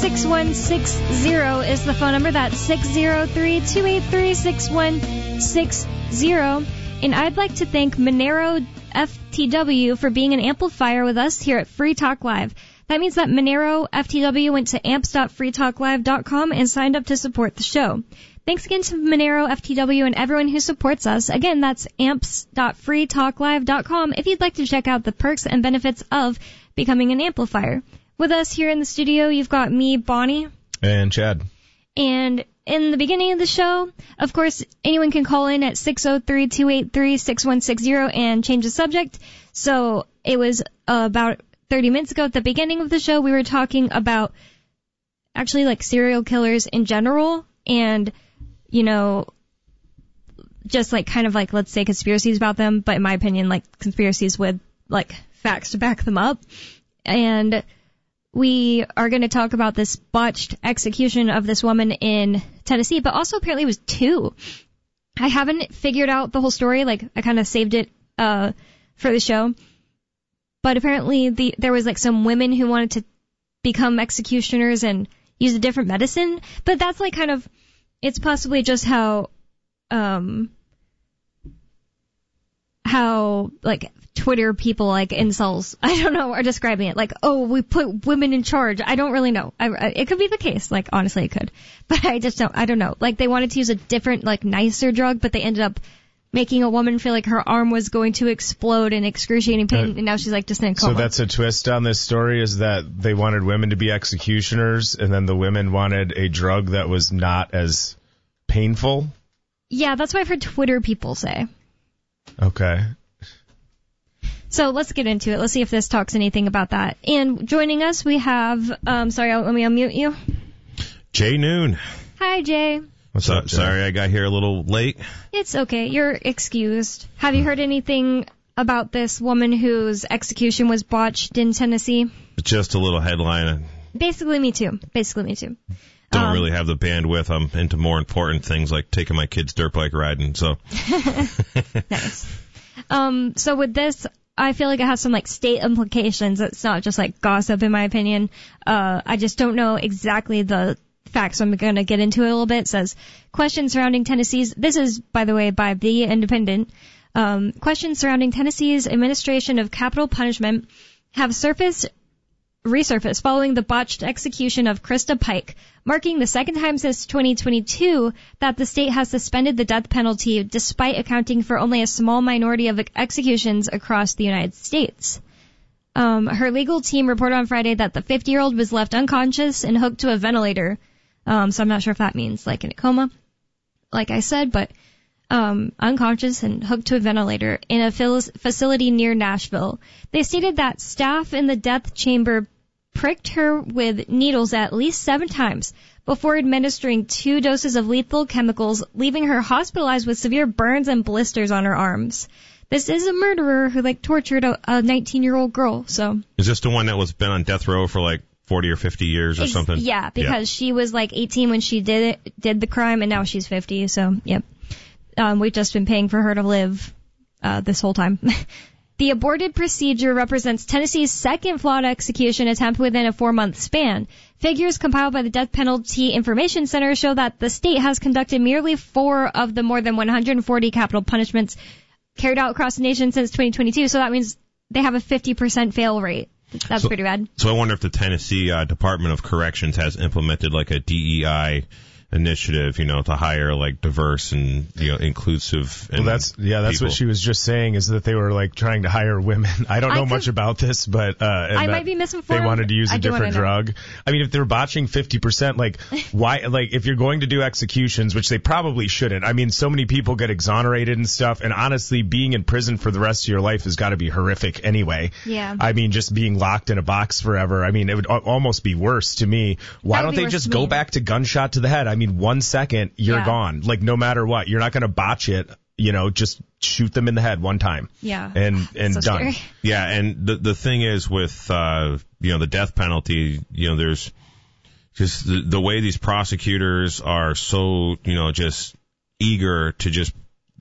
603-283-6160 is the phone number. That's 603-283-6160. And I'd like to thank Monero FTW for being an amplifier with us here at Free Talk Live. That means that Monero FTW went to amps.freetalklive.com and signed up to support the show. Thanks again to Monero FTW and everyone who supports us. Again, that's amps.freetalklive.com if you'd like to check out the perks and benefits of becoming an amplifier. With us here in the studio, you've got me, Bonnie. And Chad. And in the beginning of the show, of course, anyone can call in at 603-283-6160 and change the subject. So it was about 30 minutes ago at the beginning of the show, we were talking about actually like serial killers in general and, you know, just like kind of like, let's say conspiracies about them, but in my opinion, like conspiracies with like facts to back them up. And we are going to talk about this botched execution of this woman in Tennessee, but also apparently it was 2. I haven't figured out the whole story. Like I kind of saved it for the show. But apparently there was like some women who wanted to become executioners and use a different medicine. But that's like kind of, it's possibly just how like Twitter people like incels, I don't know, are describing it. Like, oh, we put women in charge. I don't really know. It could be the case. Like, honestly, it could. But I don't know. Like, they wanted to use a different, like, nicer drug, but they ended up making a woman feel like her arm was going to explode in excruciating pain, and now she's like just in a coma. So that's a twist on this story, is that they wanted women to be executioners, and then the women wanted a drug that was not as painful? Yeah, that's what I've heard Twitter people say. Okay. So let's get into it. Let's see if this talks anything about that. And joining us, we have, let me unmute you. Jay Noon. Hi, Jay. What's up? Sorry I got here a little late. It's okay. You're excused. Have you heard anything about this woman whose execution was botched in Tennessee? Just a little headline. Basically me too. Don't really have the bandwidth. I'm into more important things like taking my kids dirt bike riding, so. Nice. So with this, I feel like it has some like state implications. It's not just like gossip in my opinion. I just don't know exactly the facts, so I'm going to get into it a little bit. It says, questions surrounding Tennessee's, this is, by the way, by The Independent, questions surrounding Tennessee's administration of capital punishment have resurfaced following the botched execution of Krista Pike, marking the second time since 2022 that the state has suspended the death penalty despite accounting for only a small minority of executions across the United States. Her legal team reported on Friday that the 50-year-old was left unconscious and hooked to a ventilator. So I'm not sure if that means like in a coma, like I said, but unconscious and hooked to a ventilator in a facility near Nashville. They stated that staff in the death chamber pricked her with needles at least 7 times before administering 2 doses of lethal chemicals, leaving her hospitalized with severe burns and blisters on her arms. This is a murderer who like tortured a 19-year-old girl. So is this the one that was been on death row for like 40 or 50 years or something? Yeah, because she was like 18 when she did the crime, and now she's 50. So yep, we've just been paying for her to live this whole time. The aborted procedure represents Tennessee's second flawed execution attempt within a 4-month span. Figures compiled by the Death Penalty Information Center show that the state has conducted merely 4 of the more than 140 capital punishments carried out across the nation since 2022. So that means they have a 50% fail rate. That's pretty bad. So I wonder if the Tennessee Department of Corrections has implemented like a DEI initiative, to hire like diverse and inclusive. And that's people. What she was just saying, is that they were like trying to hire women. I don't know much about this, but I might be misinformed. They wanted to use a different drug. I mean, if they're botching 50%, like why? Like if you're going to do executions, which they probably shouldn't. I mean, so many people get exonerated and stuff, and honestly, being in prison for the rest of your life has got to be horrific anyway. Yeah. I mean, just being locked in a box forever. I mean, it would almost be worse to me. Why don't they just go back to gunshot to the head? I mean, 1 second, you're gone. Like, no matter what, you're not going to botch it. Just shoot them in the head one time. Yeah. And so done. Scary. Yeah, and the thing is with, the death penalty, there's just the way these prosecutors are so, just eager to just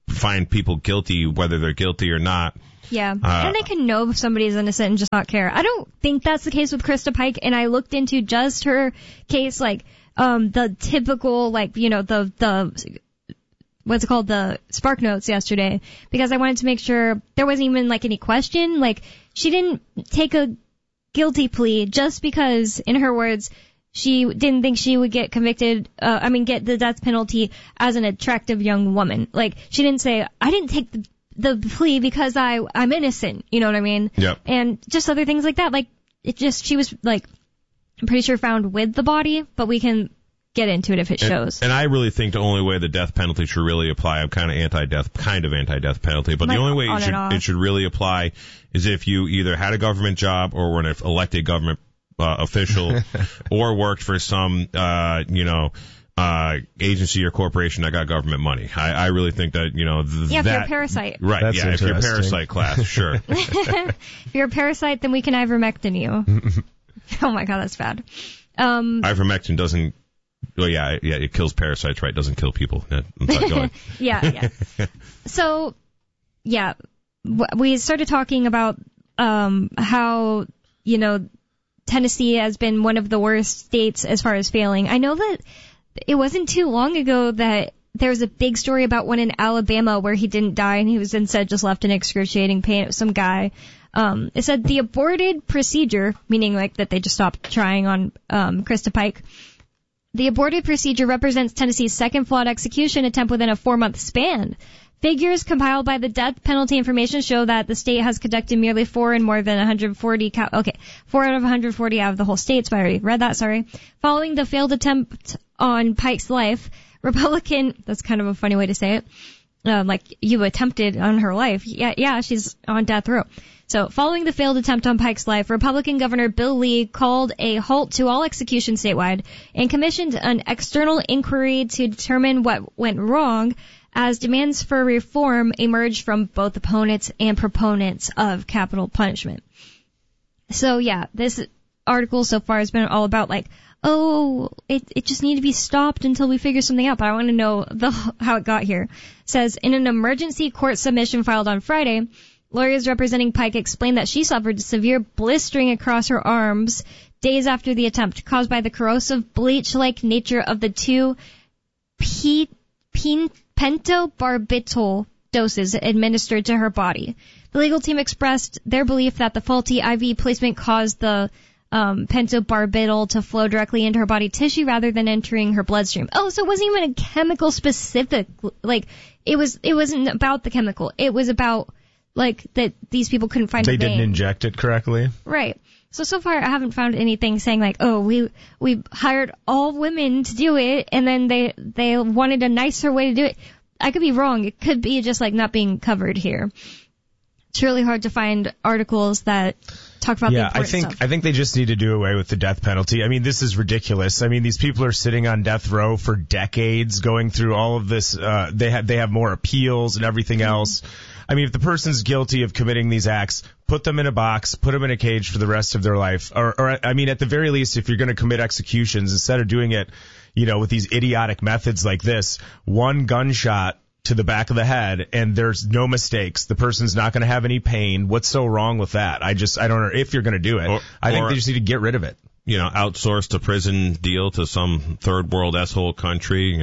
find people guilty, whether they're guilty or not. Yeah, and they can know if somebody's innocent and just not care. I don't think that's the case with Krista Pike, and I looked into just her case, like, the typical, like, the what's it called, the Spark Notes yesterday, because I wanted to make sure there wasn't even, like, any question. Like, she didn't take a guilty plea just because, in her words, she didn't think she would get convicted, get the death penalty as an attractive young woman. Like, she didn't say, I didn't take the plea because I'm innocent, you know what I mean? Yep. And just other things like that. Like, she was, like, I'm pretty sure found with the body, but we can get into it if it shows. And I really think the only way the death penalty should really apply, I'm kind of anti-death penalty, but like, the only way it should really apply is if you either had a government job or were an elected government official or worked for some, agency or corporation that got government money. I really think that, if you're a parasite. Right, That's if you're a parasite class, sure. If you're a parasite, then we can ivermectin you. Oh my god, that's bad. Ivermectin doesn't, it kills parasites, right? It doesn't kill people. I'm sorry, go ahead. Yeah. So, we started talking about, how, Tennessee has been one of the worst states as far as failing. I know that it wasn't too long ago that there was a big story about one in Alabama where he didn't die and he was instead just left in excruciating pain. It was some guy. It said the aborted procedure, meaning like that they just stopped trying on Krista Pike. The aborted procedure represents Tennessee's second flawed execution attempt within a 4-month span. Figures compiled by the Death Penalty Information show that the state has conducted merely 4 out of 140 out of the whole states, but I already read that, sorry. Following the failed attempt on Pike's life, that's kind of a funny way to say it, like you attempted on her life. Yeah, she's on death row. So, following the failed attempt on Pike's life, Republican Governor Bill Lee called a halt to all executions statewide and commissioned an external inquiry to determine what went wrong, as demands for reform emerged from both opponents and proponents of capital punishment. So this article so far has been all about like, it just needed to be stopped until we figure something out, but I want to know how it got here. It says, in an emergency court submission filed on Friday, lawyers representing Pike explained that she suffered severe blistering across her arms days after the attempt, caused by the corrosive bleach-like nature of the two pentobarbital doses administered to her body. The legal team expressed their belief that the faulty IV placement caused the pentobarbital to flow directly into her body tissue rather than entering her bloodstream. Oh, so it wasn't even a chemical specific, like, it wasn't about the chemical. It was about, like, that these people couldn't find a vein. They didn't inject it correctly. Right. So far I haven't found anything saying like, we hired all women to do it and then they wanted a nicer way to do it. I could be wrong. It could be just like not being covered here. It's really hard to find articles that talk about the important stuff. I think they just need to do away with the death penalty. I mean, this is ridiculous. I mean, these people are sitting on death row for decades going through all of this. They have more appeals and everything else. I mean, if the person's guilty of committing these acts, put them in a box, put them in a cage for the rest of their life. Or I mean, at the very least, if you're going to commit executions, instead of doing it, with these idiotic methods like this, one gunshot to the back of the head and there's no mistakes. The person's not going to have any pain. What's so wrong with that? I don't know if you're going to do it. I think they just need to get rid of it. Outsource the prison deal to some third world asshole country,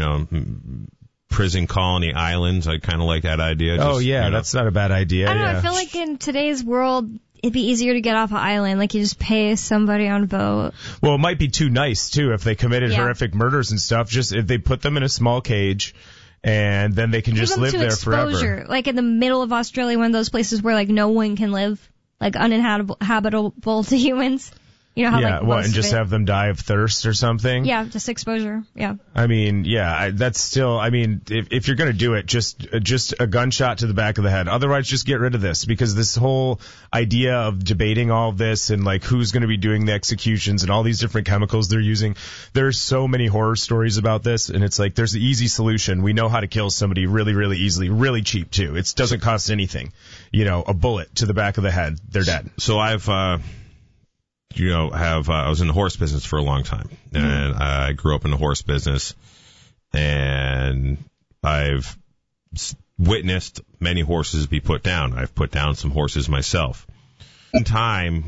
prison colony islands. I kind of like that idea. That's not a bad idea. I don't know. I feel like in today's world, it'd be easier to get off an island. Like you just pay somebody on a boat. Well, it might be too nice too if they committed horrific murders and stuff. Just if they put them in a small cage and then they can just live there forever. Like in the middle of Australia, one of those places where like no one can live, like uninhabitable to humans. And just have them die of thirst or something? Yeah, just exposure. Yeah. I mean, that's still, if you're going to do it, just a gunshot to the back of the head. Otherwise, just get rid of this, because this whole idea of debating all of this and like who's going to be doing the executions and all these different chemicals they're using, there's so many horror stories about this, and it's like there's the easy solution. We know how to kill somebody really, really easily, really cheap too. It doesn't cost anything. A bullet to the back of the head, they're dead. So I was in the horse business for a long time, and I grew up in the horse business, and I've witnessed many horses be put down. I've put down some horses myself. In time,